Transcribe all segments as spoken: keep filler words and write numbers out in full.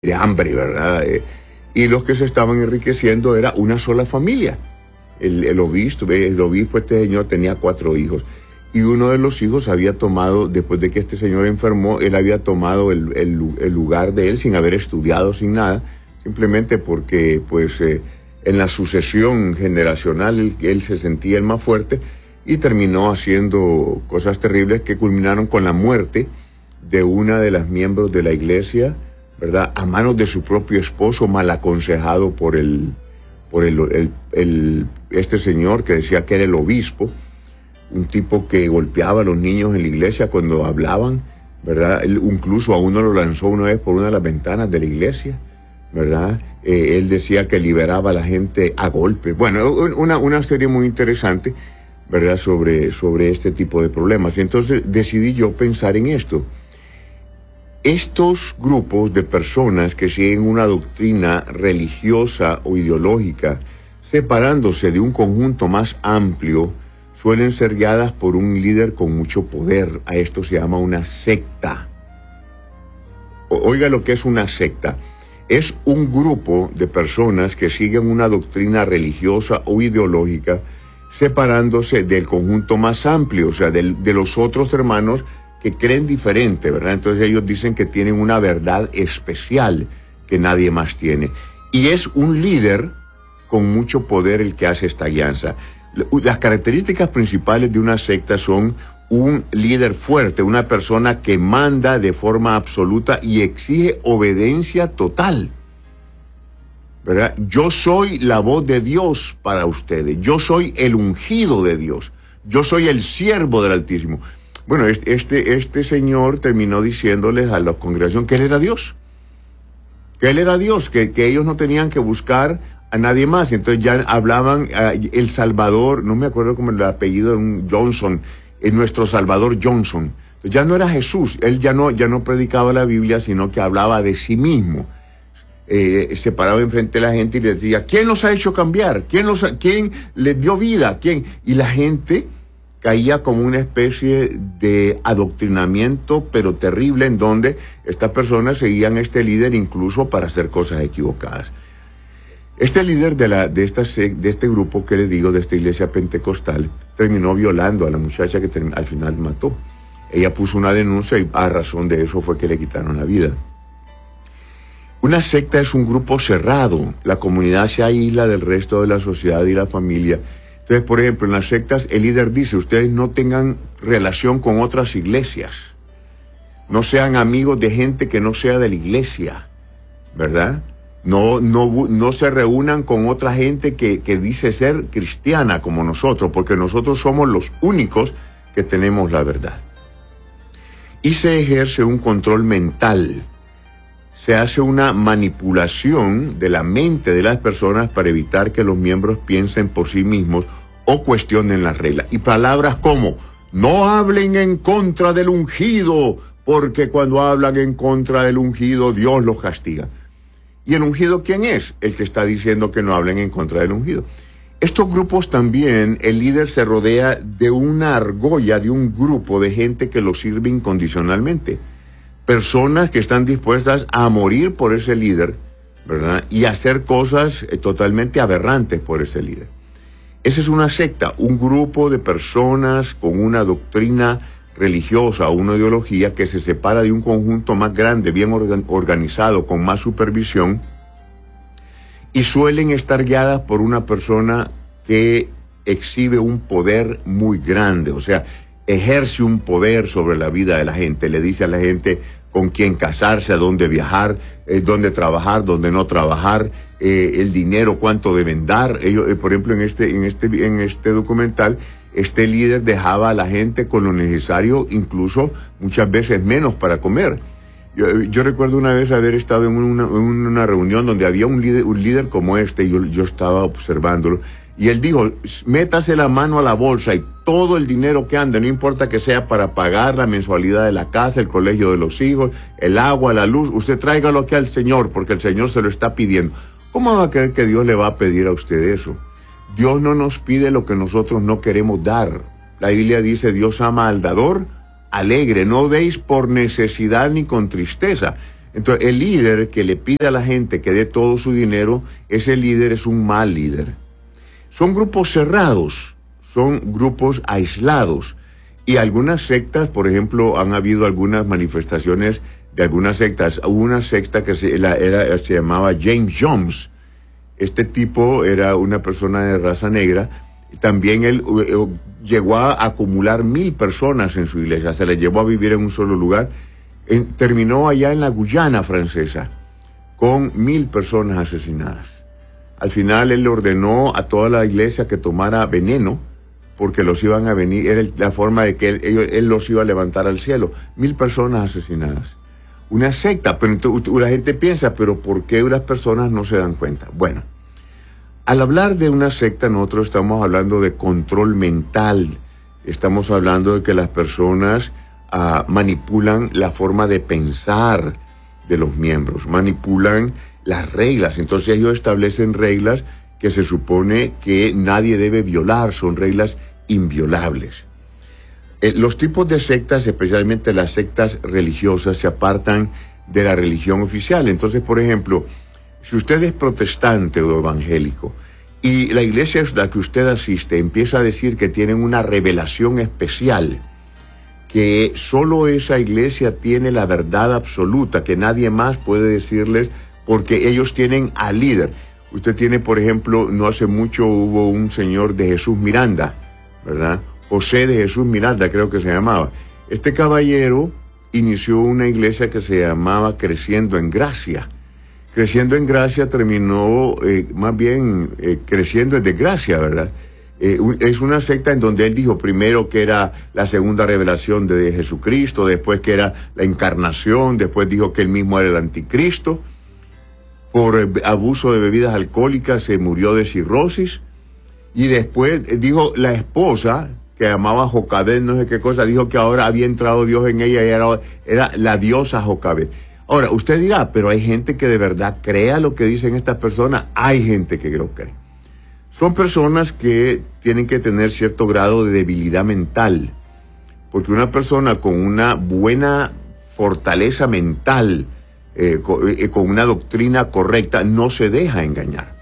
de hambre, ¿verdad? Eh, y los que se estaban enriqueciendo era una sola familia. El, el obispo, el obispo, este señor tenía cuatro hijos. Y uno de los hijos había tomado, después de que este señor enfermó, él había tomado el, el, el lugar de él sin haber estudiado, sin nada, simplemente porque, pues, eh, en la sucesión generacional él, él se sentía el más fuerte y terminó haciendo cosas terribles que culminaron con la muerte de una de las miembros de la iglesia, ¿verdad? A manos de su propio esposo, mal aconsejado por el, por el, el, el, este señor que decía que era el obispo, un tipo que golpeaba a los niños en la iglesia cuando hablaban, ¿verdad? Él incluso a uno lo lanzó una vez por una de las ventanas de la iglesia, ¿verdad? Eh, él decía que liberaba a la gente a golpes. Bueno, una, una serie muy interesante, ¿verdad? Sobre, sobre este tipo de problemas. Y entonces decidí yo pensar en esto. Estos grupos de personas que siguen una doctrina religiosa o ideológica, separándose de un conjunto más amplio, suelen ser guiadas por un líder con mucho poder. A esto se llama una secta. Oiga lo que es una secta. Es un grupo de personas que siguen una doctrina religiosa o ideológica, separándose del conjunto más amplio, o sea, de, de los otros hermanos que creen diferente, ¿verdad? Entonces ellos dicen que tienen una verdad especial que nadie más tiene. Y es un líder con mucho poder el que hace esta guianza. Las características principales de una secta son un líder fuerte, una persona que manda de forma absoluta y exige obediencia total, ¿verdad? Yo soy la voz de Dios para ustedes, yo soy el ungido de Dios, yo soy el siervo del Altísimo. Bueno, este, este señor terminó diciéndoles a la congregación que él era Dios, que él era Dios, que, que ellos no tenían que buscar a nadie más. Entonces ya hablaban, uh, el Salvador, no me acuerdo cómo el apellido, un Johnson, eh, nuestro Salvador Johnson. Entonces ya no era Jesús, él ya no, ya no predicaba la Biblia, sino que hablaba de sí mismo. Eh, se paraba enfrente de la gente y les decía, ¿quién los ha hecho cambiar? ¿Quién, los ha, quién les dio vida? ¿Quién? Y la gente caía como una especie de adoctrinamiento, pero terrible, en donde estas personas seguían a este líder incluso para hacer cosas equivocadas. Este líder de, la, de, esta, de este grupo que les digo, de esta iglesia pentecostal, terminó violando a la muchacha que term- al final mató. Ella puso una denuncia y a razón de eso fue que le quitaron la vida. Una secta es un grupo cerrado. La comunidad se aísla del resto de la sociedad y la familia. Entonces, por ejemplo, en las sectas el líder dice, ustedes no tengan relación con otras iglesias. No sean amigos de gente que no sea de la iglesia, ¿verdad? No, no, no se reúnan con otra gente que, que dice ser cristiana como nosotros, porque nosotros somos los únicos que tenemos la verdad. Y se ejerce un control mental. Se hace una manipulación de la mente de las personas para evitar que los miembros piensen por sí mismos o cuestionen las reglas. Y palabras como, no hablen en contra del ungido, porque cuando hablan en contra del ungido, Dios los castiga. ¿Y el ungido quién es? El que está diciendo que no hablen en contra del ungido. Estos grupos también, el líder se rodea de una argolla, de un grupo de gente que lo sirve incondicionalmente. Personas que están dispuestas a morir por ese líder, ¿verdad? Y hacer cosas eh, totalmente aberrantes por ese líder. Esa es una secta, un grupo de personas con una doctrina religiosa o una ideología que se separa de un conjunto más grande, bien organ- organizado, con más supervisión, y suelen estar guiadas por una persona que exhibe un poder muy grande, o sea, ejerce un poder sobre la vida de la gente, le dice a la gente con quién casarse, a dónde viajar, eh, dónde trabajar, dónde no trabajar, eh, el dinero, cuánto deben dar. Ellos, eh, por ejemplo, en este, en este, en este documental, este líder dejaba a la gente con lo necesario, incluso muchas veces menos para comer. Yo, yo recuerdo una vez haber estado en una, en una reunión donde había un líder, un líder como este, y yo, yo estaba observándolo, y él dijo, métase la mano a la bolsa y todo el dinero que ande, no importa que sea para pagar la mensualidad de la casa, el colegio de los hijos, el agua, la luz, usted tráigalo aquí al Señor, porque el Señor se lo está pidiendo. ¿Cómo va a creer que Dios le va a pedir a usted eso? Dios no nos pide lo que nosotros no queremos dar. La Biblia dice, Dios ama al dador alegre, no deis por necesidad ni con tristeza. Entonces, el líder que le pide a la gente que dé todo su dinero, ese líder es un mal líder. Son grupos cerrados, son grupos aislados. Y algunas sectas, por ejemplo, han habido algunas manifestaciones de algunas sectas. Hubo una secta que se, la, era, se llamaba James Jones. Este tipo era una persona de raza negra. También él eh, llegó a acumular mil personas en su iglesia. Se les llevó a vivir en un solo lugar. En, terminó allá en la Guyana francesa con mil personas asesinadas. Al final él le ordenó a toda la iglesia que tomara veneno porque los iban a venir, era la forma de que él, él, él los iba a levantar al cielo. Mil personas asesinadas. Una secta, pero entonces, la gente piensa, pero ¿por qué las personas no se dan cuenta? Bueno, al hablar de una secta, nosotros estamos hablando de control mental. Estamos hablando de que las personas uh, manipulan la forma de pensar de los miembros, manipulan las reglas. Entonces ellos establecen reglas que se supone que nadie debe violar, son reglas inviolables. Eh, los tipos de sectas, especialmente las sectas religiosas, se apartan de la religión oficial. Entonces, por ejemplo, si usted es protestante o evangélico y la iglesia a la que usted asiste empieza a decir que tienen una revelación especial, que solo esa iglesia tiene la verdad absoluta, que nadie más puede decirles porque ellos tienen al líder. Usted tiene, por ejemplo, no hace mucho hubo un señor de Jesús Miranda, ¿verdad? José de Jesús Miranda, creo que se llamaba. Este caballero inició una iglesia que se llamaba Creciendo en Gracia. Creciendo en Gracia terminó eh, más bien eh, creciendo en desgracia, ¿verdad? Eh, es una secta en donde él dijo primero que era la segunda revelación de Jesucristo, después que era la encarnación, después dijo que él mismo era el anticristo. Por abuso de bebidas alcohólicas se murió de cirrosis. Y después dijo la esposa, que llamaba Jocabed, no sé qué cosa, dijo que ahora había entrado Dios en ella y era, era la diosa Jocabed. Ahora, usted dirá, pero hay gente que de verdad crea lo que dicen estas personas. Hay gente que lo cree. Son personas que tienen que tener cierto grado de debilidad mental, porque una persona con una buena fortaleza mental, eh, con, eh, con una doctrina correcta, no se deja engañar.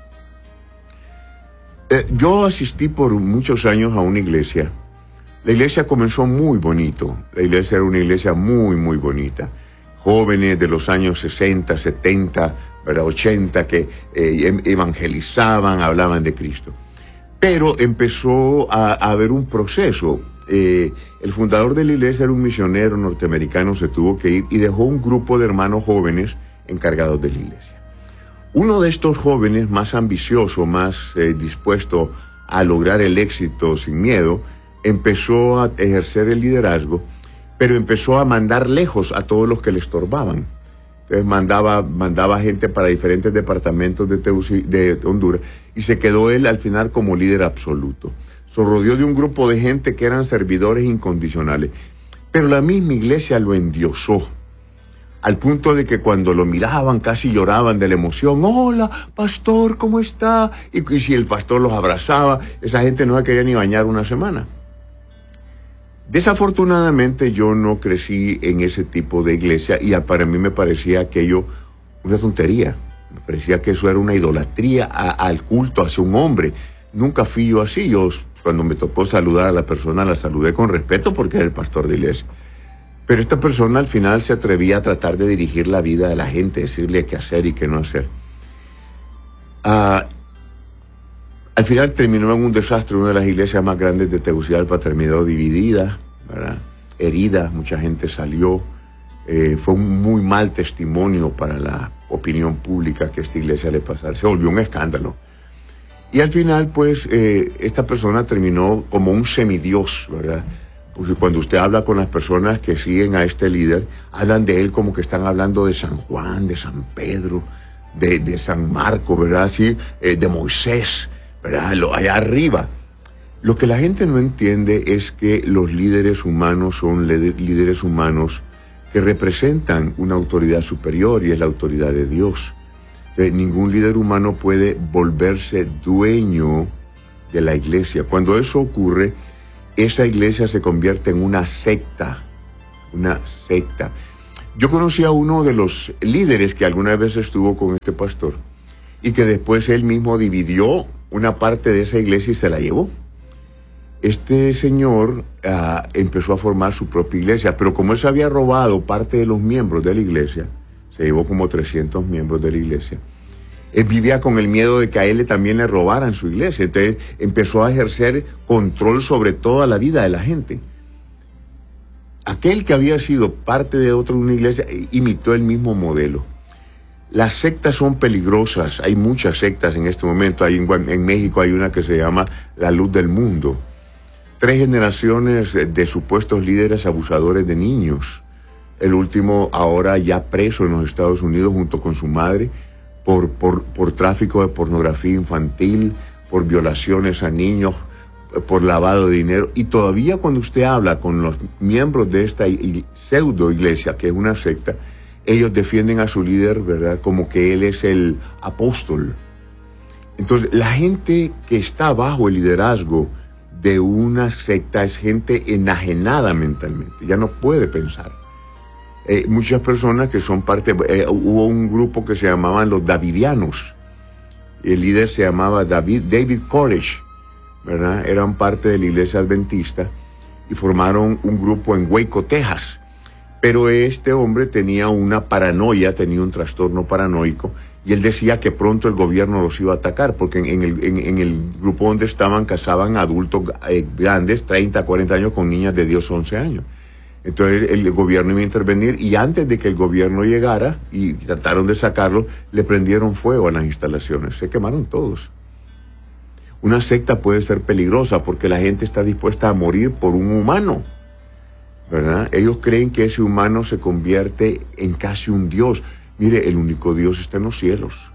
Eh, yo asistí por muchos años a una iglesia. La iglesia comenzó muy bonito. La iglesia era una iglesia muy, muy bonita. Jóvenes de los años sesenta, setenta, ¿verdad? ochenta, que eh, evangelizaban, hablaban de Cristo. Pero empezó a, a haber un proceso. Eh, el fundador de la iglesia era un misionero norteamericano, se tuvo que ir y dejó un grupo de hermanos jóvenes encargados de la iglesia. Uno de estos jóvenes, más ambicioso, más eh, dispuesto a lograr el éxito sin miedo, empezó a ejercer el liderazgo, pero empezó a mandar lejos a todos los que le estorbaban. Entonces mandaba, mandaba gente para diferentes departamentos de, Teuci, de Honduras, y se quedó él al final como líder absoluto. Se rodeó de un grupo de gente que eran servidores incondicionales, pero la misma iglesia lo endiosó, al punto de que cuando lo miraban casi lloraban de la emoción. Hola, pastor, ¿cómo está? Y, y si el pastor los abrazaba, esa gente no se quería ni bañar una semana. Desafortunadamente yo no crecí en ese tipo de iglesia y para mí me parecía aquello una tontería. Me parecía que eso era una idolatría a, al culto hacia un hombre. Nunca fui yo así. Yo, cuando me tocó saludar a la persona, la saludé con respeto porque era el pastor de iglesia. Pero esta persona al final se atrevía a tratar de dirigir la vida de la gente, decirle qué hacer y qué no hacer. Uh, al final terminó en un desastre. Una de las iglesias más grandes de Tegucigalpa terminó dividida, ¿verdad? Herida, mucha gente salió. Eh, fue un muy mal testimonio para la opinión pública que a esta iglesia le pasara. Se volvió un escándalo. Y al final, pues, eh, esta persona terminó como un semidios, ¿verdad? Porque cuando usted habla con las personas que siguen a este líder, hablan de él como que están hablando de San Juan, de San Pedro, de, de San Marco, ¿verdad? Así, eh, de Moisés, ¿verdad? Lo, allá arriba. Lo que la gente no entiende es que los líderes humanos son líderes humanos que representan una autoridad superior y es la autoridad de Dios. Eh, ningún líder humano puede volverse dueño de la iglesia. Cuando eso ocurre, esa iglesia se convierte en una secta, una secta. Yo conocí a uno de los líderes que alguna vez estuvo con este pastor y que después él mismo dividió una parte de esa iglesia y se la llevó. Este señor uh, empezó a formar su propia iglesia, pero como él se había robado parte de los miembros de la iglesia, se llevó como trescientos miembros de la iglesia, él vivía con el miedo de que a él también le robaran su iglesia. Entonces empezó a ejercer control sobre toda la vida de la gente. Aquel que había sido parte de otra una iglesia imitó el mismo modelo. Las sectas son peligrosas, hay muchas sectas en este momento. Hay en, en México hay una que se llama La Luz del Mundo. Tres generaciones de, de supuestos líderes abusadores de niños. El último ahora ya preso en los Estados Unidos junto con su madre por, por, por tráfico de pornografía infantil, por violaciones a niños, por lavado de dinero. Y todavía cuando usted habla con los miembros de esta pseudo iglesia, que es una secta, ellos defienden a su líder, ¿verdad?, como que él es el apóstol. Entonces, la gente que está bajo el liderazgo de una secta es gente enajenada mentalmente, ya no puede pensar. Eh, muchas personas que son parte, eh, hubo un grupo que se llamaban los Davidianos, el líder se llamaba David, David Koresh, ¿verdad? Eran parte de la iglesia adventista y formaron un grupo en Waco, Texas. Pero este hombre tenía una paranoia, tenía un trastorno paranoico, y él decía que pronto el gobierno los iba a atacar, porque en, en, el, en, en el grupo donde estaban casaban adultos eh, grandes, treinta, cuarenta años, con niñas de diez, once años. Entonces el gobierno iba a intervenir, y antes de que el gobierno llegara y trataron de sacarlo, le prendieron fuego a las instalaciones, se quemaron todos. Una secta puede ser peligrosa porque la gente está dispuesta a morir por un humano, ¿verdad? Ellos creen que ese humano se convierte en casi un Dios. Mire, el único Dios está en los cielos.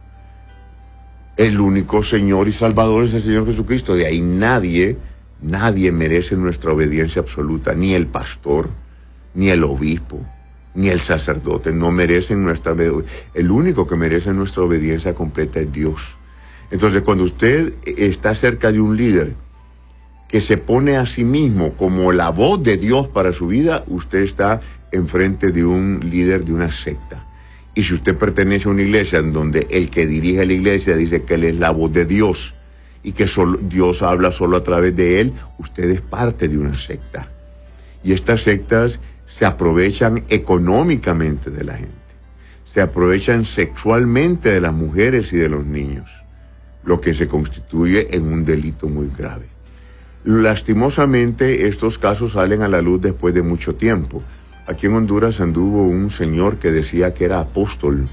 El único Señor y Salvador es el Señor Jesucristo. De ahí nadie, nadie merece nuestra obediencia absoluta. Ni el pastor, ni el obispo, ni el sacerdote. No merecen nuestra obediencia. El único que merece nuestra obediencia completa es Dios. Entonces, cuando usted está cerca de un líder que se pone a sí mismo como la voz de Dios para su vida, usted está enfrente de un líder de una secta. Y si usted pertenece a una iglesia en donde el que dirige la iglesia dice que él es la voz de Dios y que solo, Dios habla solo a través de él, usted es parte de una secta. Y estas sectas se aprovechan económicamente de la gente, se aprovechan sexualmente de las mujeres y de los niños, lo que se constituye en un delito muy grave. Lastimosamente, estos casos salen a la luz después de mucho tiempo. Aquí en Honduras anduvo un señor que decía que era apóstol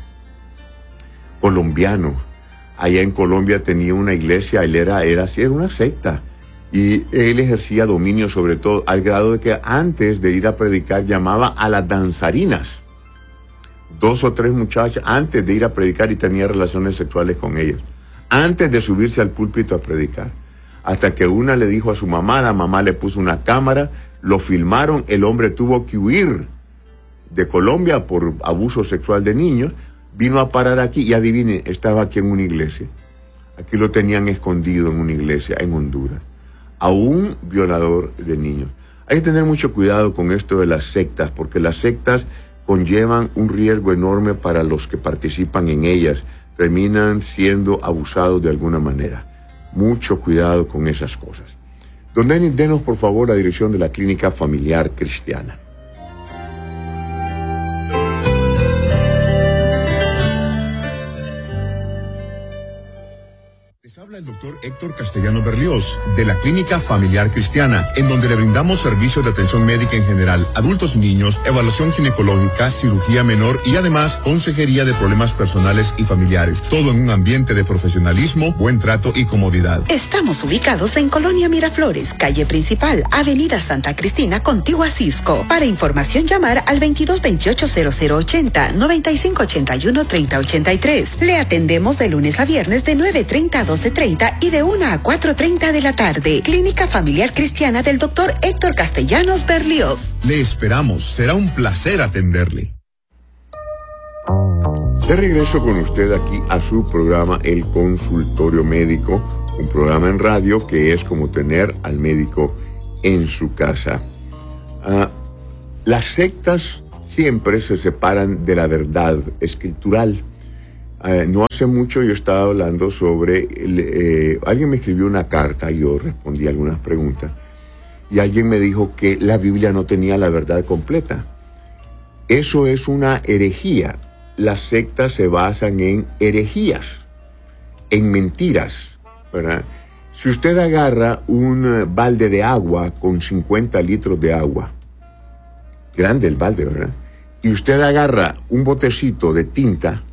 colombiano. Allá en Colombia tenía una iglesia, él era, era así, era una secta. Y él ejercía dominio sobre todo, al grado de que antes de ir a predicar llamaba a las danzarinas, dos o tres muchachas, antes de ir a predicar, y tenía relaciones sexuales con ellas, antes de subirse al púlpito a predicar. Hasta que una le dijo a su mamá, la mamá le puso una cámara, lo filmaron, el hombre tuvo que huir de Colombia por abuso sexual de niños, vino a parar aquí y adivine, estaba aquí en una iglesia. Aquí lo tenían escondido en una iglesia en Honduras, a un violador de niños. Hay que tener mucho cuidado con esto de las sectas, porque las sectas conllevan un riesgo enorme para los que participan en ellas, terminan siendo abusados de alguna manera. Mucho cuidado con esas cosas. Don Denis, denos por favor la dirección de la Clínica Familiar Cristiana. Les habla el doctor Héctor Castellano Berlioz, de la Clínica Familiar Cristiana, en donde le brindamos servicios de atención médica en general, adultos y niños, evaluación ginecológica, cirugía menor y además consejería de problemas personales y familiares. Todo en un ambiente de profesionalismo, buen trato y comodidad. Estamos ubicados en Colonia Miraflores, calle principal, avenida Santa Cristina, contigua a Cisco. Para información, llamar al veintidós veintiocho cero cero ochenta, noventa y cinco ochenta y uno treinta ochenta y tres. Le atendemos de lunes a viernes de nueve treinta a doce treinta y de una a cuatro treinta de la tarde. Clínica Familiar Cristiana del doctor Héctor Castellanos Berlioz. Le esperamos, será un placer atenderle. De regreso con usted aquí a su programa El Consultorio Médico, un programa en radio que es como tener al médico en su casa. Uh, las sectas siempre se separan de la verdad escritural. Eh, no hace mucho yo estaba hablando sobre, el, eh, alguien me escribió una carta, yo respondí algunas preguntas, y alguien me dijo que la Biblia no tenía la verdad completa. Eso es una herejía. Las sectas se basan en herejías, en mentiras, ¿verdad? Si usted agarra un balde de agua con cincuenta litros de agua, grande el balde, ¿verdad? Y usted agarra un botecito de tinta,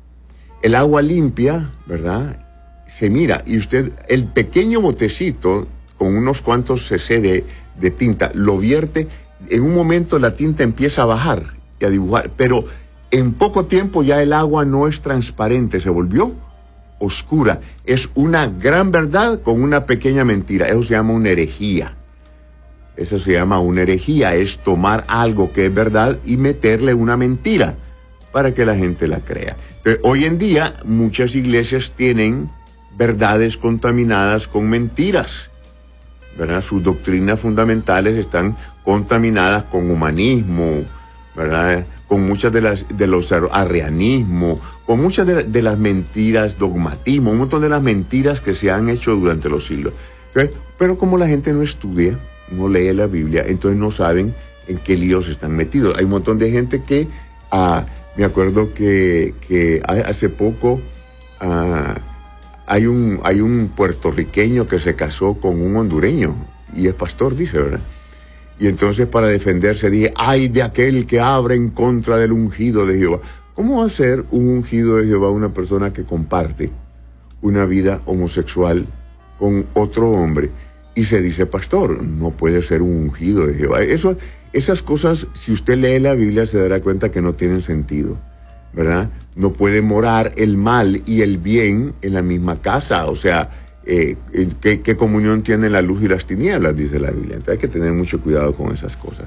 el agua limpia, ¿verdad? Se mira, y usted, el pequeño botecito con unos cuantos cc de, de tinta, lo vierte, en un momento la tinta empieza a bajar y a dibujar, pero en poco tiempo ya el agua no es transparente, se volvió oscura. Es una gran verdad con una pequeña mentira. Eso se llama una herejía. Eso se llama una herejía, es tomar algo que es verdad y meterle una mentira para que la gente la crea. Entonces, hoy en día muchas iglesias tienen verdades contaminadas con mentiras, ¿verdad? Sus doctrinas fundamentales están contaminadas con humanismo, ¿verdad? Con muchas de las de los arrianismo, con muchas de, de las mentiras, dogmatismo, un montón de las mentiras que se han hecho durante los siglos. Entonces, pero como la gente no estudia, no lee la Biblia, entonces no saben en qué líos están metidos. Hay un montón de gente que, ah, me acuerdo que, que hace poco ah, hay un hay un puertorriqueño que se casó con un hondureño y es pastor, dice, ¿verdad? Y entonces para defenderse dije, ay de aquel que abre en contra del ungido de Jehová. ¿Cómo va a ser un ungido de Jehová una persona que comparte una vida homosexual con otro hombre y se dice pastor? No puede ser un ungido de Jehová. Eso, esas cosas, si usted lee la Biblia, se dará cuenta que no tienen sentido, ¿verdad? No puede morar el mal y el bien en la misma casa. O sea, eh, ¿qué, qué comunión tienen la luz y las tinieblas? Dice la Biblia. Entonces hay que tener mucho cuidado con esas cosas.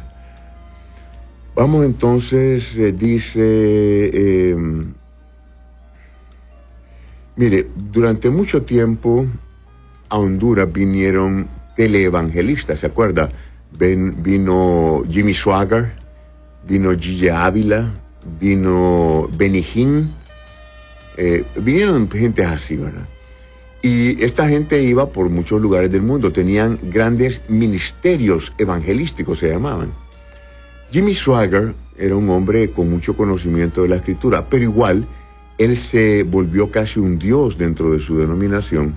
Vamos entonces, eh, dice, eh, mire, durante mucho tiempo a Honduras vinieron teleevangelistas, ¿se acuerda? Ven, vino Jimmy Swaggart, vino Gigi Ávila, vino Benny Hinn, eh, vinieron gente así, ¿verdad? Y esta gente iba por muchos lugares del mundo, tenían grandes ministerios evangelísticos, se llamaban. Jimmy Swaggart era un hombre con mucho conocimiento de la escritura, pero igual él se volvió casi un dios dentro de su denominación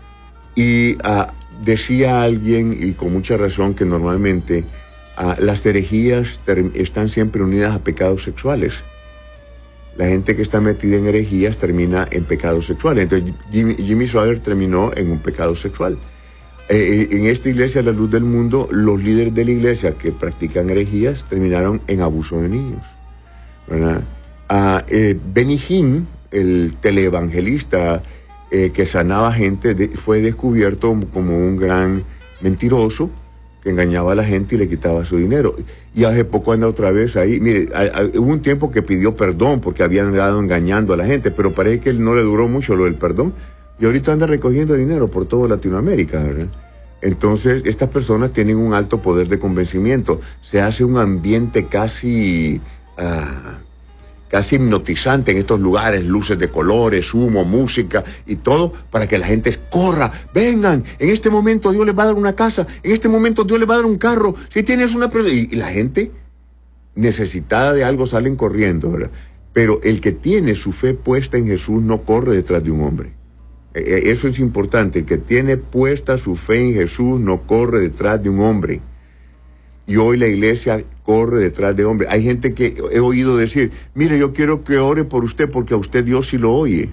y uh, decía a alguien, y con mucha razón, que normalmente uh, las herejías están siempre unidas a pecados sexuales. La gente que está metida en herejías termina en pecados sexuales. Entonces Jimmy, Jimmy Swaggart terminó en un pecado sexual. Eh, en esta iglesia, La Luz del Mundo, los líderes de la iglesia que practican herejías terminaron en abuso de niños, ¿verdad? Uh, eh, Benny Hinn, el teleevangelista eh, que sanaba gente, de, fue descubierto como un gran mentiroso que engañaba a la gente y le quitaba su dinero. Y hace poco anda otra vez ahí. Mire, a, a, hubo un tiempo que pidió perdón porque habían andado engañando a la gente, pero parece que él no le duró mucho lo del perdón. Y ahorita anda recogiendo dinero por toda Latinoamérica, ¿verdad? Entonces, estas personas tienen un alto poder de convencimiento. Se hace un ambiente casi, uh, casi hipnotizante en estos lugares, luces de colores, humo, música y todo, para que la gente corra, vengan, en este momento Dios les va a dar una casa, en este momento Dios les va a dar un carro, si tienes una... Y, y la gente necesitada de algo salen corriendo, ¿verdad? Pero el que tiene su fe puesta en Jesús no corre detrás de un hombre. Eso es importante, el que tiene puesta su fe en Jesús no corre detrás de un hombre. Y hoy la iglesia corre detrás de hombres. Hay gente que he oído decir, mire, yo quiero que ore por usted porque a usted Dios sí lo oye.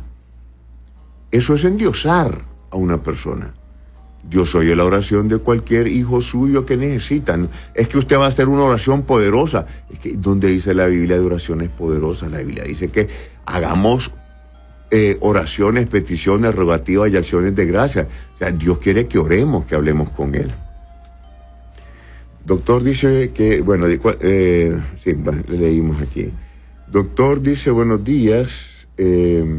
Eso es endiosar a una persona. Dios oye la oración de cualquier hijo suyo que necesitan. Es que usted va a hacer una oración poderosa. Es que, ¿dónde dice la Biblia de oraciones poderosas? La Biblia dice que hagamos Eh, oraciones, peticiones, rogativas y acciones de gracia. O sea, Dios quiere que oremos, que hablemos con Él. Doctor dice que, bueno, eh, sí, le leímos aquí. Doctor dice, buenos días. Eh,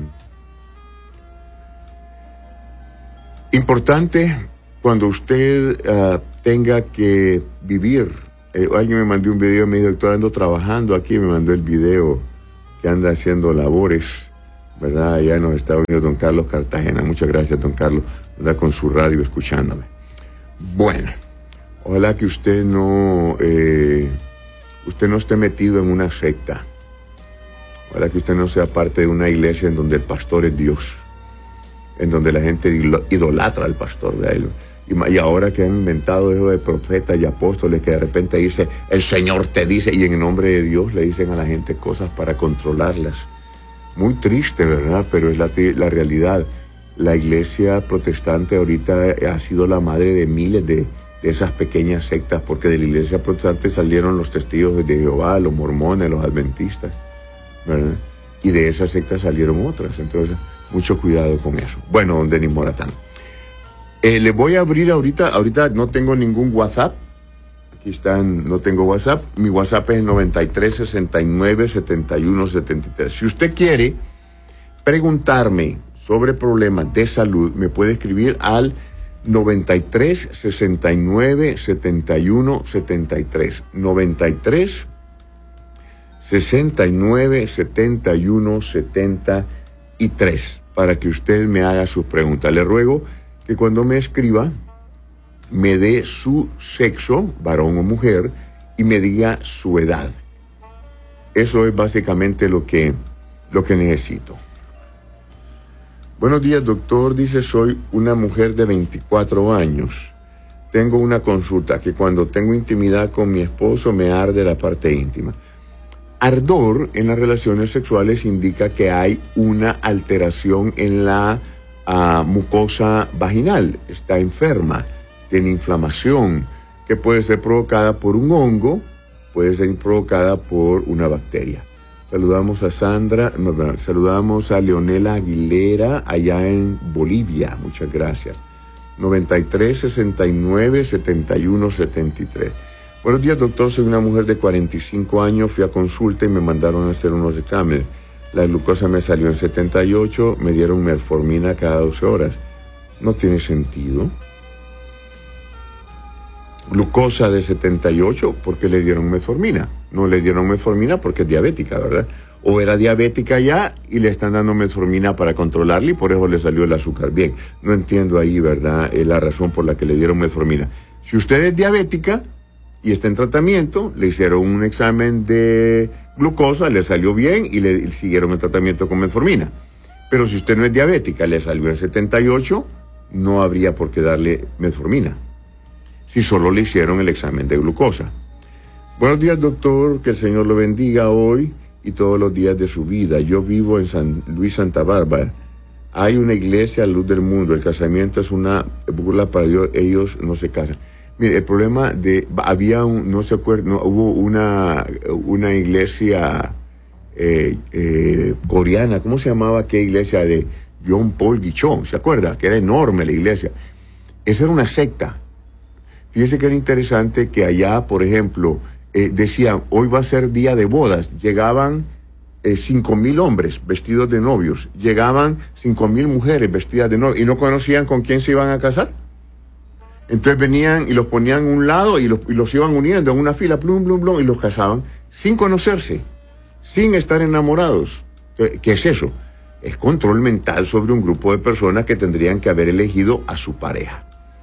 importante cuando usted uh, tenga que vivir Eh, alguien me mandó un video, me dijo, doctor, ando trabajando aquí, me mandó el video que anda haciendo labores, ¿verdad? Allá en los Estados Unidos, don Carlos Cartagena. Muchas gracias, don Carlos, anda con su radio escuchándome. Bueno, ojalá que usted no, eh, usted no esté metido en una secta. Ojalá que usted no sea parte de una iglesia en donde el pastor es Dios, en donde la gente idolatra al pastor, ¿verdad? Y, y ahora que han inventado eso de profetas y apóstoles que de repente dice, el Señor te dice, y en nombre de Dios le dicen a la gente cosas para controlarlas. Muy triste, ¿verdad? Pero es la, la realidad. La iglesia protestante ahorita ha sido la madre de miles de, de esas pequeñas sectas, porque de la iglesia protestante salieron los testigos de Jehová, los mormones, los adventistas, ¿verdad? Y de esas sectas salieron otras. Entonces, mucho cuidado con eso. Bueno, don Denis Moratán. Eh, le voy a abrir ahorita, ahorita no tengo ningún WhatsApp. Aquí están, no tengo WhatsApp. Mi WhatsApp es noventa y tres, sesenta y nueve, setenta y uno, setenta y tres. Si usted quiere preguntarme sobre problemas de salud, me puede escribir al noventa y tres, sesenta y nueve, setenta y uno, setenta y tres. noventa y tres, sesenta y nueve, setenta y uno, setenta y tres, para que usted me haga sus preguntas. Le ruego que cuando me escriba, me dé su sexo, varón o mujer, y me diga su edad. Eso es básicamente lo que, lo que necesito. Buenos días, doctor. Dice, soy una mujer de veinticuatro años. Tengo una consulta, que cuando tengo intimidad con mi esposo me arde la parte íntima. Ardor en las relaciones sexuales indica que hay una alteración en la uh, mucosa vaginal. Está enferma, tiene inflamación, que puede ser provocada por un hongo, puede ser provocada por una bacteria. Saludamos a Sandra, no, no, saludamos a Leonela Aguilera allá en Bolivia. Muchas gracias. noventa y tres, sesenta y nueve, setenta y uno, setenta y tres. Buenos días, doctor. Soy una mujer de cuarenta y cinco años. Fui a consulta y me mandaron a hacer unos exámenes. La glucosa me salió en setenta y ocho. Me dieron metformina cada doce horas. No tiene sentido. Glucosa de setenta y ocho, ¿por qué le dieron metformina? No le dieron metformina porque es diabética, ¿verdad? O era diabética ya y le están dando metformina para controlarla y por eso le salió el azúcar bien. No entiendo ahí, ¿verdad?, eh, la razón por la que le dieron metformina. Si usted es diabética y está en tratamiento, le hicieron un examen de glucosa, le salió bien y le siguieron el tratamiento con metformina. Pero si usted no es diabética, le salió en setenta y ocho, no habría por qué darle metformina, si solo le hicieron el examen de glucosa. Buenos días, doctor, que el Señor lo bendiga hoy y todos los días de su vida. Yo vivo en San Luis, Santa Bárbara. Hay una iglesia, Luz del Mundo. El casamiento es una burla para Dios, ellos no se casan. Mire, el problema de, había un, no se acuerda, no, hubo una, una iglesia eh, eh, coreana, ¿cómo se llamaba aquella iglesia de John Paul Guichon? ¿Se acuerda? Que era enorme la iglesia. Esa era una secta. Fíjese que era interesante que allá, por ejemplo, eh, decían, hoy va a ser día de bodas. Llegaban eh, cinco mil hombres vestidos de novios. Llegaban cinco mil mujeres vestidas de novios. Y no conocían con quién se iban a casar. Entonces venían y los ponían a un lado y los, y los iban uniendo en una fila, plum, plum, plum, y los casaban sin conocerse, sin estar enamorados. ¿Qué, qué es eso? Es control mental sobre un grupo de personas que tendrían que haber elegido a su pareja.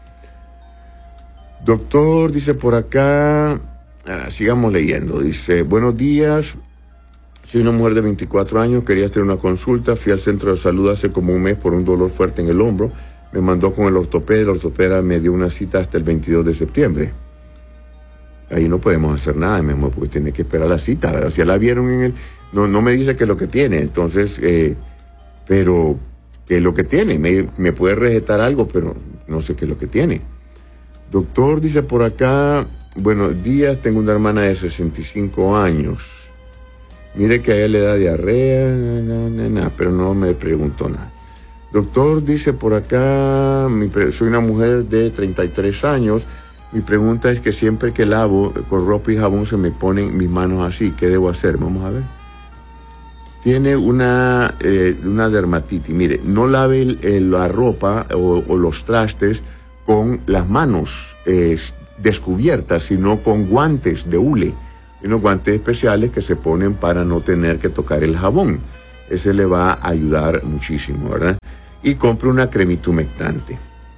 Doctor, dice por acá, ah, sigamos leyendo, dice, buenos días, soy una mujer de veinticuatro años, quería hacer una consulta, fui al centro de salud hace como un mes por un dolor fuerte en el hombro, me mandó con el ortopeda, el ortopeda me dio una cita hasta el veintidós de septiembre. Ahí no podemos hacer nada, mi amor, porque tiene que esperar la cita, ¿verdad? Si ya la vieron en el, no, no me dice qué es lo que tiene, entonces, eh, pero, ¿qué es lo que tiene? Me, me puede recetar algo, pero no sé qué es lo que tiene. Doctor, dice por acá, buenos días, tengo una hermana de sesenta y cinco años. Mire que a ella le da diarrea, na, na, na, pero no me preguntó nada. Doctor, dice por acá, mi, soy una mujer de treinta y tres años. Mi pregunta es que siempre que lavo con ropa y jabón se me ponen mis manos así. ¿Qué debo hacer? Vamos a ver. Tiene una, eh, una dermatitis. Mire, no lave el, el, la ropa o, o los trastes con las manos eh, descubiertas, sino con guantes de hule, y unos guantes especiales que se ponen para no tener que tocar el jabón. Ese le va a ayudar muchísimo, ¿verdad? Y compre una cremita humectante.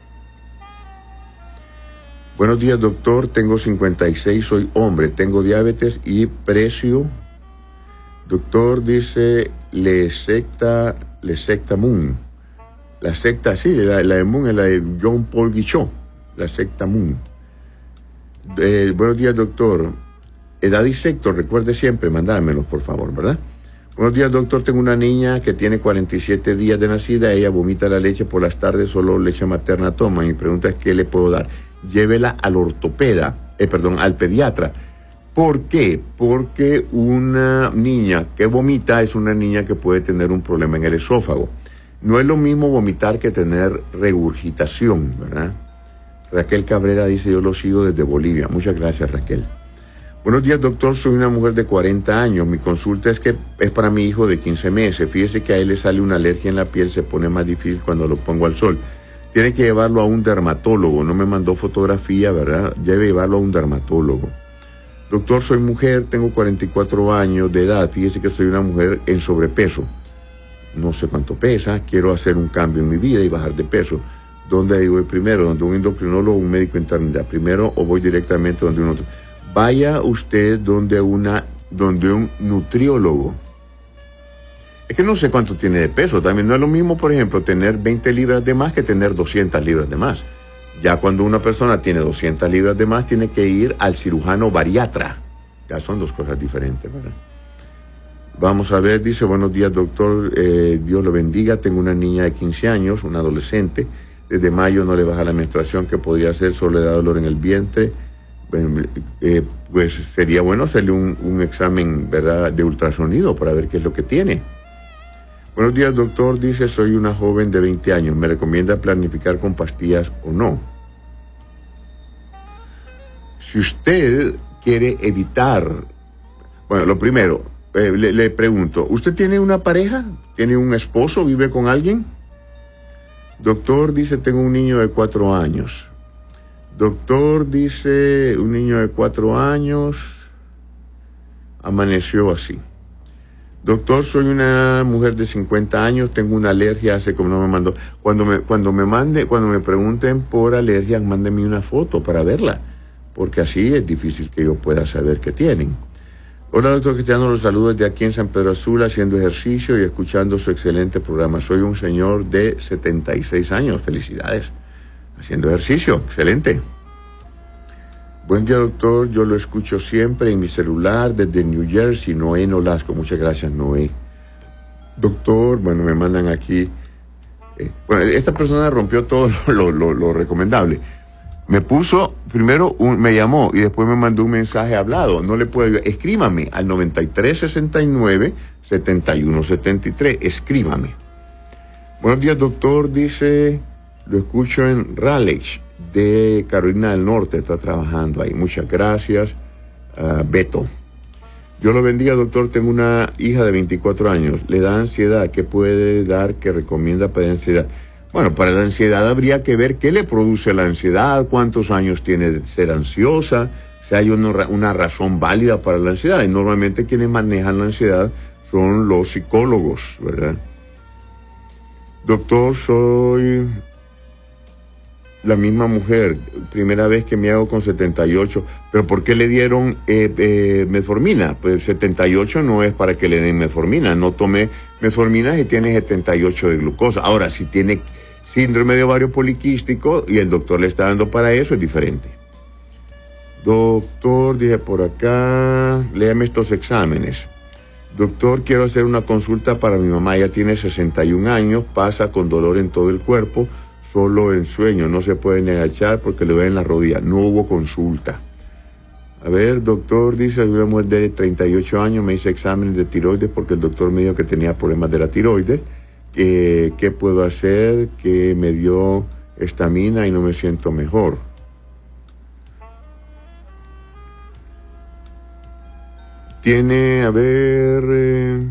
Buenos días, doctor. Tengo cincuenta y seis, soy hombre, tengo diabetes y precio. Doctor, dice, le secta, le secta Moon. La secta, sí, la, la de Moon es la de John Paul Guichot, la secta Moon. Eh, buenos días, doctor. Edad y sexo, recuerde siempre mandármelos, por favor, ¿verdad? Buenos días, doctor. Tengo una niña que tiene cuarenta y siete días de nacida. Ella vomita la leche por las tardes, solo leche materna toma. Mi pregunta es, ¿qué le puedo dar? Llévela al ortopeda, eh, perdón, al pediatra. ¿Por qué? Porque una niña que vomita es una niña que puede tener un problema en el esófago. No es lo mismo vomitar que tener regurgitación, ¿verdad? Raquel Cabrera dice, yo lo sigo desde Bolivia. Muchas gracias, Raquel. Buenos días, doctor. Soy una mujer de cuarenta años. Mi consulta es que es para mi hijo de quince meses. Fíjese que a él le sale una alergia en la piel, se pone más difícil cuando lo pongo al sol. Tiene que llevarlo a un dermatólogo. No me mandó fotografía, ¿verdad? Debe llevarlo a un dermatólogo. Doctor, soy mujer, tengo cuarenta y cuatro años de edad. Fíjese que soy una mujer en sobrepeso. No sé cuánto pesa. Quiero hacer un cambio en mi vida y bajar de peso. ¿Dónde voy primero? ¿Donde un endocrinólogo o un médico internista? ¿Primero o voy directamente donde un otro? Vaya usted donde, una, donde un nutriólogo. Es que no sé cuánto tiene de peso. También no es lo mismo, por ejemplo, tener veinte libras de más que tener doscientas libras de más. Ya cuando una persona tiene doscientas libras de más, tiene que ir al cirujano bariatra. Ya son dos cosas diferentes, ¿verdad? Vamos a ver, dice, buenos días, doctor, eh, Dios lo bendiga. Tengo una niña de quince años, una adolescente. Desde mayo no le baja la menstruación, que podría ser, solo le da dolor en el vientre. Bueno, eh, pues sería bueno hacerle un, un examen, ¿verdad?, de ultrasonido para ver qué es lo que tiene. Buenos días, doctor. Dice, soy una joven de veinte años. ¿Me recomienda planificar con pastillas o no? Si usted quiere evitar... Bueno, lo primero, eh, le, le pregunto, ¿usted tiene una pareja? ¿Tiene un esposo? ¿Vive con alguien? Doctor, dice, tengo un niño de cuatro años. Doctor, dice, un niño de cuatro años amaneció así. Doctor, soy una mujer de cincuenta años, tengo una alergia, hace como no me mandó. Cuando me, cuando me mande, cuando me pregunten por alergias, mándenme una foto para verla, porque así es difícil que yo pueda saber qué tienen. Hola, doctor Cristiano, los saludo desde aquí en San Pedro Sula, haciendo ejercicio y escuchando su excelente programa. Soy un señor de setenta y seis años, felicidades. Haciendo ejercicio, excelente. Buen día, doctor. Yo lo escucho siempre en mi celular desde New Jersey, Noé Nolasco. Muchas gracias, Noé. Doctor, bueno, me mandan aquí. Eh, bueno, esta persona rompió todo lo, lo, lo recomendable. Me puso, primero un, me llamó y después me mandó un mensaje hablado. No le puedo ayudar. Escríbame al noventa y tres sesenta y nueve setenta y uno setenta y tres. Escríbame. Buenos días, doctor. Dice... Lo escucho en Raleigh, de Carolina del Norte, está trabajando ahí. Muchas gracias, uh, Beto. Dios lo bendiga, doctor. Tengo una hija de veinticuatro años. Le da ansiedad. ¿Qué puede dar que recomienda para la ansiedad? Bueno, para la ansiedad habría que ver qué le produce la ansiedad, cuántos años tiene de ser ansiosa, si hay una, una razón válida para la ansiedad. Y normalmente quienes manejan la ansiedad son los psicólogos, ¿verdad? Doctor, soy... la misma mujer, primera vez que me hago con setenta y ocho, pero ¿por qué le dieron eh, eh, metformina? Pues setenta y ocho no es para que le den metformina, no tome metformina si tiene setenta y ocho de glucosa. Ahora, si tiene síndrome de ovario poliquístico y el doctor le está dando para eso, es diferente. Doctor, dije por acá, léame estos exámenes. Doctor, quiero hacer una consulta para mi mamá, ella tiene sesenta y un años, pasa con dolor en todo el cuerpo, solo en sueño, no se puede ni agachar porque le duele en la rodilla. No hubo consulta. A ver, doctor, dice, una mujer de treinta y ocho años, me hice exámenes de tiroides porque el doctor me dijo que tenía problemas de la tiroides. Eh, ¿Qué puedo hacer? Que me dio estamina y no me siento mejor. Tiene, a ver... Eh,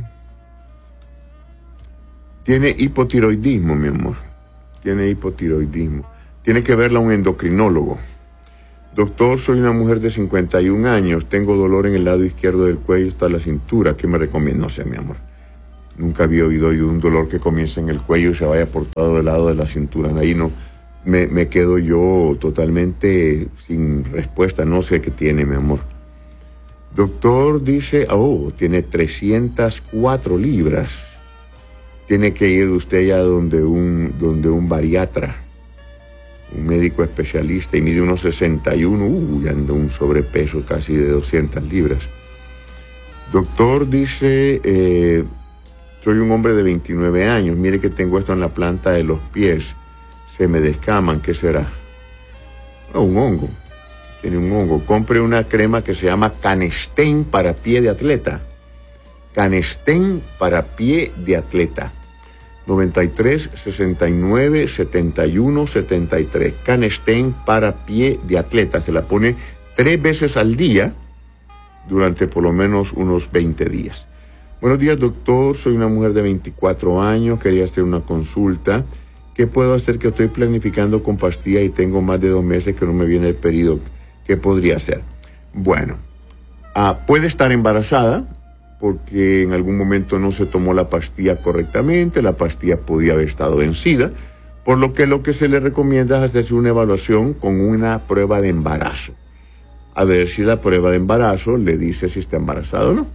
tiene hipotiroidismo, mi amor. Tiene hipotiroidismo. Tiene que verla un endocrinólogo. Doctor, soy una mujer de cincuenta y un años, tengo dolor en el lado izquierdo del cuello hasta la cintura, ¿qué me recomienda? No sé, mi amor. Nunca había oído yo de un dolor que comienza en el cuello y se vaya por todo el lado de la cintura. Ahí no, me, me quedo yo totalmente sin respuesta, no sé qué tiene, mi amor. Doctor dice, oh, tiene trescientas cuatro libras. Tiene que ir usted ya donde un, donde un bariatra, un médico especialista, y mide unos sesenta y uno, uy, anda un sobrepeso casi de doscientas libras. Doctor dice, eh, soy un hombre de veintinueve años, mire que tengo esto en la planta de los pies, se me descaman, ¿qué será? Oh, un hongo, tiene un hongo. Compre una crema que se llama Canestén para pie de atleta. Canestén para pie de atleta. noventa y tres, sesenta y nueve, setenta y uno, setenta y tres. Canestén para pie de atleta. Se la pone tres veces al día durante por lo menos unos veinte días. Buenos días, doctor. Soy una mujer de veinticuatro años. Quería hacer una consulta. ¿Qué puedo hacer? Que estoy planificando con pastilla y tengo más de dos meses que no me viene el periodo. ¿Qué podría hacer? Bueno, ah, puede estar embarazada porque en algún momento no se tomó la pastilla correctamente, la pastilla podía haber estado vencida, por lo que lo que se le recomienda es hacerse una evaluación con una prueba de embarazo. A ver si la prueba de embarazo le dice si está embarazada o no.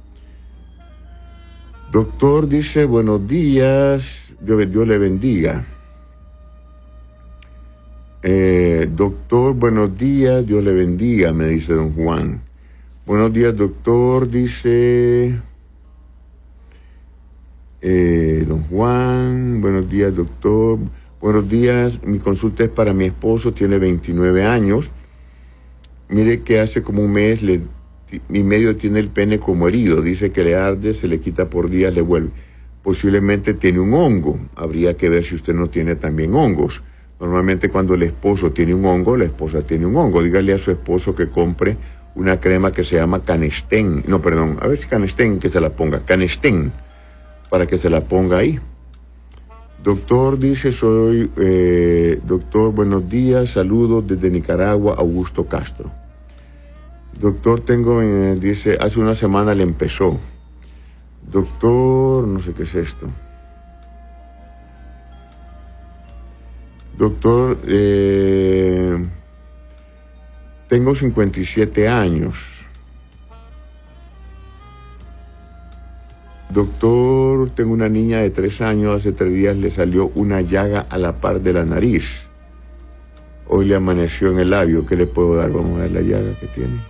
Doctor dice, buenos días, Dios, Dios le bendiga. Eh, doctor, buenos días, Dios le bendiga, me dice don Juan. Buenos días, doctor, dice eh, don Juan. Buenos días, doctor. Buenos días, mi consulta es para mi esposo, tiene veintinueve años. Mire que hace como un mes le, y medio tiene el pene como herido. Dice que le arde, se le quita por días, le vuelve. Posiblemente tiene un hongo. Habría que ver si usted no tiene también hongos. Normalmente cuando el esposo tiene un hongo, la esposa tiene un hongo. Dígale a su esposo que compre una crema que se llama Canestén. No, perdón, a ver si Canestén, que se la ponga. Canestén, para que se la ponga ahí. Doctor dice, soy, eh, doctor, buenos días, saludos desde Nicaragua, Augusto Castro. Doctor, tengo, eh, dice, hace una semana le empezó. Doctor, no sé qué es esto. Doctor, eh, tengo cincuenta y siete años. Doctor, tengo una niña de tres años, hace tres días le salió una llaga a la par de la nariz. Hoy le amaneció en el labio, ¿qué le puedo dar? Vamos a ver la llaga que tiene.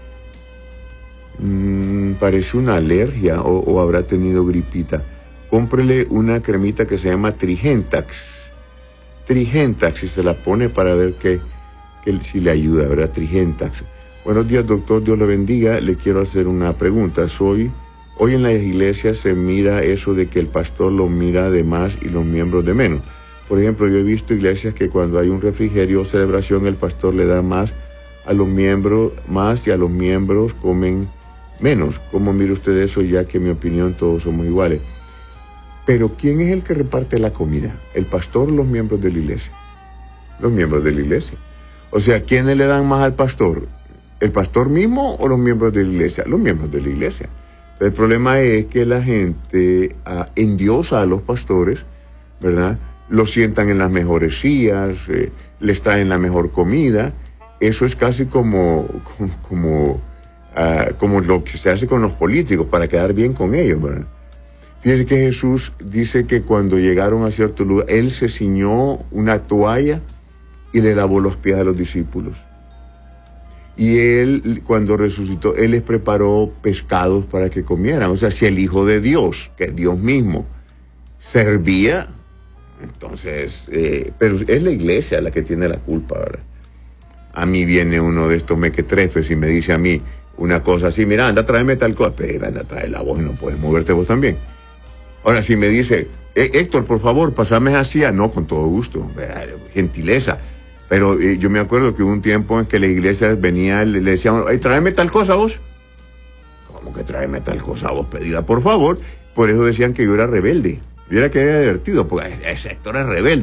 Mm, parece una alergia o, o habrá tenido gripita. Cómprele una cremita que se llama Trigentax. Trigentax, y se la pone para ver que, que si le ayuda, ¿verdad? Trigentax. Buenos días, doctor, Dios le bendiga. Le quiero hacer una pregunta. Soy, hoy en las iglesias se mira eso de que el pastor lo mira de más y los miembros de menos. Por ejemplo, yo he visto iglesias que cuando hay un refrigerio o celebración, el pastor le da más a los miembros, más y a los miembros comen menos. ¿Cómo mira usted eso? Ya que en mi opinión todos somos iguales. Pero ¿quién es el que reparte la comida? ¿El pastor o los miembros de la iglesia? Los miembros de la iglesia. O sea, ¿quiénes le dan más al pastor? ¿El pastor mismo o los miembros de la iglesia? Los miembros de la iglesia. El problema es que la gente uh, endiosa a los pastores, ¿verdad? Los sientan en las mejores sillas, eh, les traen la mejor comida. Eso es casi como, como, como, uh, como lo que se hace con los políticos para quedar bien con ellos, ¿verdad? Fíjense que Jesús dice que cuando llegaron a cierto lugar, Él se ciñó una toalla y le lavó los pies a los discípulos. Y Él, cuando resucitó, Él les preparó pescados para que comieran. O sea, si el Hijo de Dios, que es Dios mismo, servía, entonces, eh, pero es la iglesia la que tiene la culpa, ¿verdad? A mí viene uno de estos mequetrefes y me dice a mí una cosa así, mira, anda, tráeme tal cosa. Pero anda, trae la voz y no puedes moverte vos también. Ahora, si me dice, eh, Héctor, por favor, pasame así, no, con todo gusto, gentileza. Pero eh, yo me acuerdo que hubo un tiempo en que la iglesia venía, le, le decían, hey, tráeme tal cosa vos. ¿Cómo que tráeme tal cosa vos? Pedida, por favor. Por eso decían que yo era rebelde. Yo era que era divertido, porque ese Héctor es rebelde.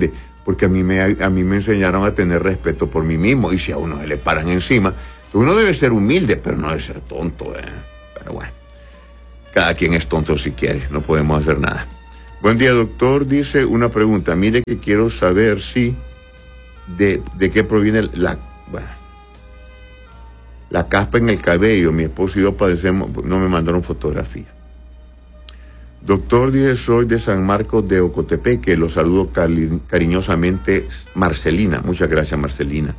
porque a mí me, a mí me enseñaron a tener respeto por mí mismo, y si a uno se le paran encima, uno debe ser humilde, pero no debe ser tonto, ¿eh? Pero bueno, cada quien es tonto si quiere, no podemos hacer nada. Buen día, doctor. Dice una pregunta. Mire que quiero saber si de, de qué proviene la, bueno, la caspa en el cabello. Mi esposo y yo padecemos, no me mandaron fotografía. Doctor, dice, soy de San Marcos de Ocotepeque. Lo saludo cari cariñosamente, Marcelina. Muchas gracias, Marcelina.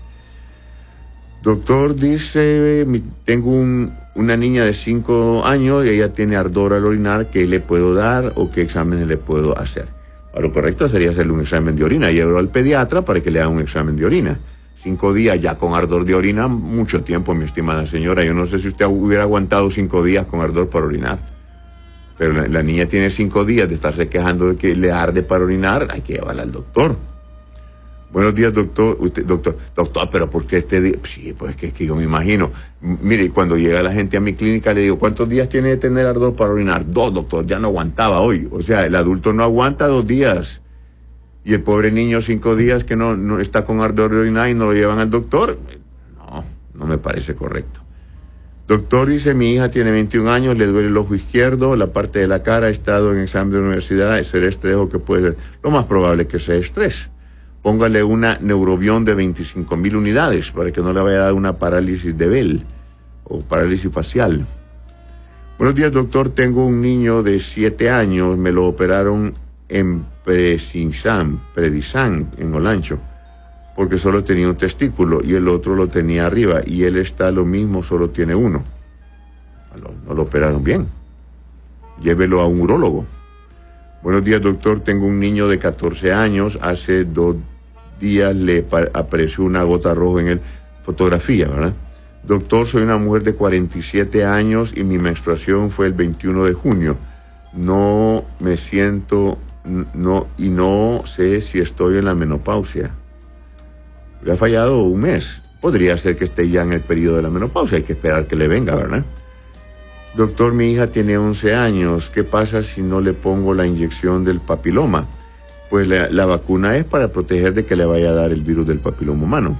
Doctor, dice, tengo un, una niña de cinco años y ella tiene ardor al orinar. ¿Qué le puedo dar o qué exámenes le puedo hacer? A lo correcto sería hacerle un examen de orina. Llevo al pediatra para que le haga un examen de orina. Cinco días ya con ardor de orina, mucho tiempo, mi estimada señora. Yo no sé si usted hubiera aguantado cinco días con ardor para orinar. Pero la, la niña tiene cinco días de estarse quejando de que le arde para orinar. Hay que llevarla al doctor. Buenos días, doctor. Usted, doctor, doctor, pero ¿por qué este día? Sí, pues que, que yo me imagino. M mire, cuando llega la gente a mi clínica, le digo, ¿cuántos días tiene de tener ardor para orinar? Dos, doctor, ya no aguantaba hoy. O sea, el adulto no aguanta dos días. Y el pobre niño, cinco días que no, no está con ardor de orinar y no lo llevan al doctor. No, no me parece correcto. Doctor, dice, mi hija tiene veintiún años, le duele el ojo izquierdo, la parte de la cara, ha estado en examen de universidad, ¿será estrés o qué puede ser? Lo más probable es que sea estrés. Póngale una neurobión de veinticinco mil unidades para que no le vaya a dar una parálisis de Bell o parálisis facial. Buenos días, doctor. Tengo un niño de siete años. Me lo operaron en Predisan, Predisan, en Olancho, porque solo tenía un testículo y el otro lo tenía arriba. Y él está lo mismo, solo tiene uno. No, no lo operaron bien. Llévelo a un urólogo. Buenos días, doctor. Tengo un niño de catorce años. Hace dos días le apareció una gota roja en él. Fotografía, ¿verdad? Doctor, soy una mujer de cuarenta y siete años y mi menstruación fue el veintiuno de junio. No me siento, no, y no sé si estoy en la menopausia. Le ha fallado un mes. Podría ser que esté ya en el periodo de la menopausia. Hay que esperar que le venga, ¿verdad? Doctor, mi hija tiene once años. ¿Qué pasa si no le pongo la inyección del papiloma? Pues la, la vacuna es para proteger de que le vaya a dar el virus del papiloma humano.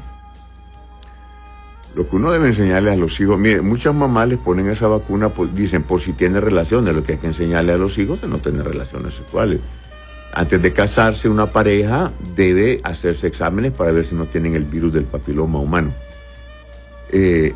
Lo que uno debe enseñarle a los hijos, mire, muchas mamás les ponen esa vacuna, pues, dicen, por si tiene relaciones. Lo que hay que enseñarle a los hijos es no tener relaciones sexuales. Antes de casarse, una pareja debe hacerse exámenes para ver si no tienen el virus del papiloma humano. Eh...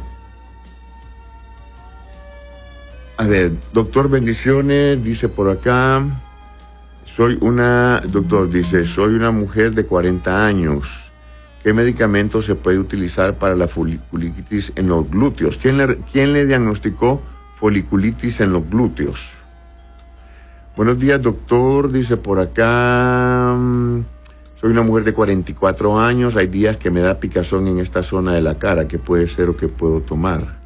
A ver, doctor, bendiciones, dice por acá, soy una, doctor, dice, soy una mujer de cuarenta años. ¿Qué medicamento se puede utilizar para la foliculitis en los glúteos? ¿Quién le, quién le diagnosticó foliculitis en los glúteos? Buenos días, doctor, dice por acá, soy una mujer de cuarenta y cuatro años, hay días que me da picazón en esta zona de la cara, ¿qué puede ser o qué puedo tomar?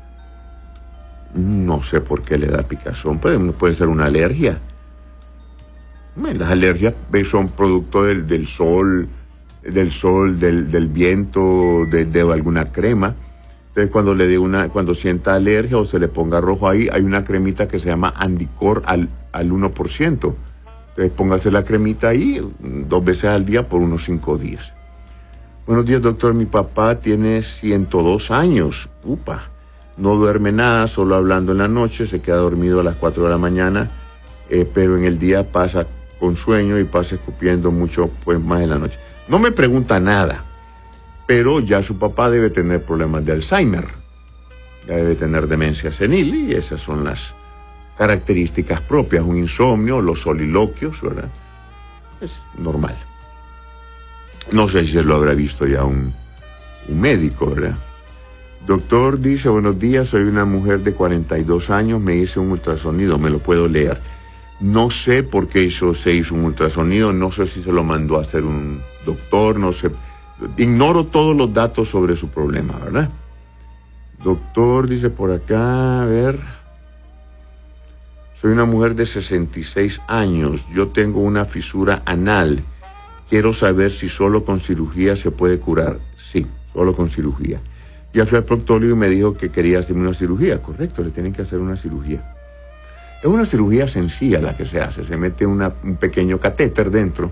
No sé por qué le da picazón, puede, puede ser una alergia. Las alergias son producto del, del sol, del sol, del, del viento, de, de alguna crema. Entonces cuando le dé una, cuando sienta alergia o se le ponga rojo ahí, hay una cremita que se llama Andicor al, al uno por ciento. Entonces póngase la cremita ahí dos veces al día por unos cinco días. Buenos días, doctor. Mi papá tiene ciento dos años. Upa. No duerme nada, solo hablando en la noche, se queda dormido a las cuatro de la mañana, eh, pero en el día pasa con sueño y pasa escupiendo mucho, pues, más en la noche. No me pregunta nada, pero ya su papá debe tener problemas de Alzheimer, ya debe tener demencia senil y esas son las características propias, un insomnio, los soliloquios, ¿verdad? Es normal. No sé si se lo habrá visto ya un, un médico, ¿verdad? Doctor, dice, buenos días, soy una mujer de cuarenta y dos años, me hice un ultrasonido, me lo puedo leer. No sé por qué hizo, se hizo un ultrasonido, no sé si se lo mandó a hacer un doctor, no sé. Ignoro todos los datos sobre su problema, ¿verdad? Doctor, dice por acá, a ver. Soy una mujer de sesenta y seis años, yo tengo una fisura anal. Quiero saber si solo con cirugía se puede curar. Sí, solo con cirugía. Ya fui al proctólogo y me dijo que quería hacerme una cirugía. Correcto, le tienen que hacer una cirugía. Es una cirugía sencilla la que se hace. Se mete una, un pequeño catéter dentro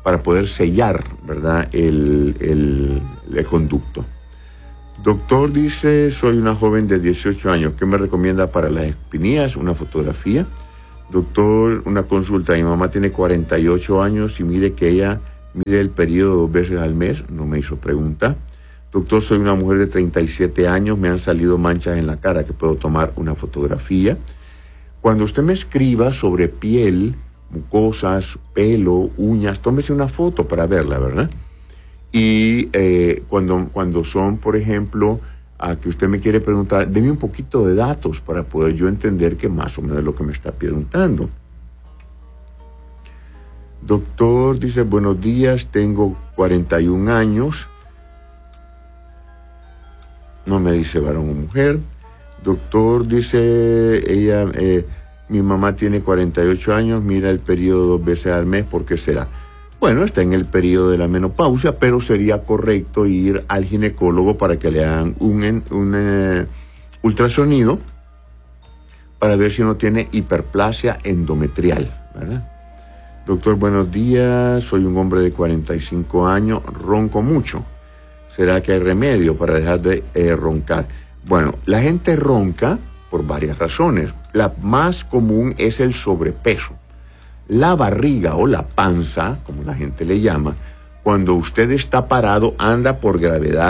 para poder sellar, ¿verdad?, el, el, el conducto. Doctor, dice, soy una joven de dieciocho años. ¿Qué me recomienda para las espinillas? Una fotografía. Doctor, una consulta. Mi mamá tiene cuarenta y ocho años y mire que ella mire el periodo dos veces al mes. No me hizo pregunta. Doctor, soy una mujer de treinta y siete años. Me han salido manchas en la cara. ¿Que puedo tomar una fotografía? Cuando usted me escriba sobre piel, mucosas, pelo, uñas, tómese una foto para verla, ¿verdad? Y eh, cuando, cuando son, por ejemplo, a que usted me quiere preguntar, deme un poquito de datos para poder yo entender que más o menos es lo que me está preguntando. Doctor, dice, buenos días, tengo cuarenta y un años. No me dice varón o mujer. Doctor, dice ella, eh, mi mamá tiene cuarenta y ocho años, mira el periodo dos veces al mes, ¿por qué será? Bueno, está en el periodo de la menopausia, pero sería correcto ir al ginecólogo para que le hagan un, un eh, ultrasonido para ver si no tiene hiperplasia endometrial, ¿verdad? Doctor, buenos días, soy un hombre de cuarenta y cinco años, ronco mucho. ¿Será que hay remedio para dejar de eh, roncar? Bueno, la gente ronca por varias razones. La más común es el sobrepeso. La barriga o la panza, como la gente le llama, cuando usted está parado, anda por gravedad